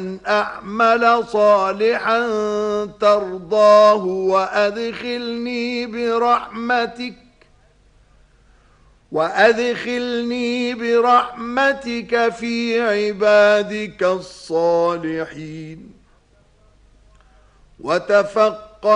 أن أعمل صالحا ترضاه وأدخلني برحمتك في عبادك الصالحين. وتفقد